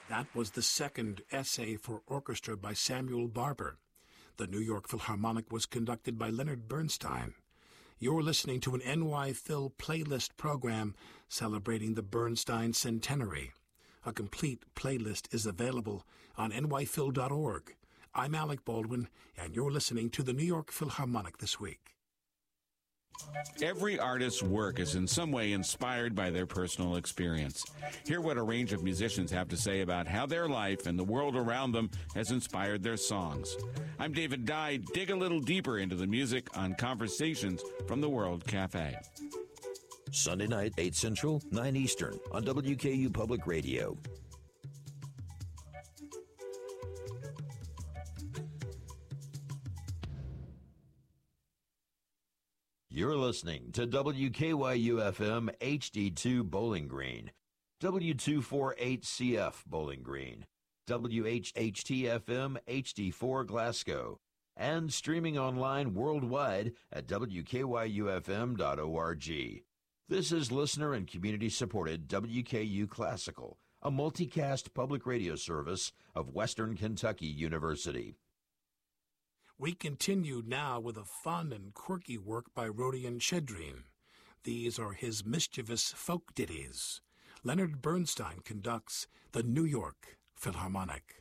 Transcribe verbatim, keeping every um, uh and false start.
That was the second essay for orchestra by Samuel Barber. The New York Philharmonic was conducted by Leonard Bernstein. You're listening to an N Y Phil playlist program celebrating the Bernstein Centenary. A complete playlist is available on N Y Phil dot org. I'm Alec Baldwin, and you're listening to the New York Philharmonic this week. Every artist's work is in some way inspired by their personal experience. Hear what a range of musicians have to say about how their life and the world around them has inspired their songs. I'm David Dye. Dig a little deeper into the music on Conversations from the World Cafe. Sunday night, eight Central, nine Eastern on W K U Public Radio. You're listening to W K Y U F M H D two Bowling Green, W two forty-eight C F Bowling Green, W H H T F M H D four Glasgow, and streaming online worldwide at W K Y U F M dot org. This is listener and community-supported W K U Classical, a multicast public radio service of Western Kentucky University. We continue now with a fun and quirky work by Rodion Chedrin. These are his mischievous folk ditties. Leonard Bernstein conducts the New York Philharmonic.